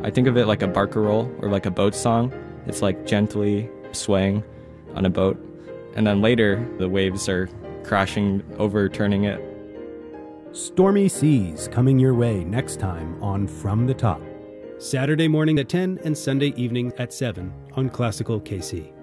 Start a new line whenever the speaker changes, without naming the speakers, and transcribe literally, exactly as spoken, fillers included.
I think of it like a barcarolle or like a boat song. It's like gently swaying on a boat. And then later, the waves are crashing, overturning it.
Stormy Seas coming your way next time on From the Top. Saturday morning at ten and Sunday evening at seven on Classical K C.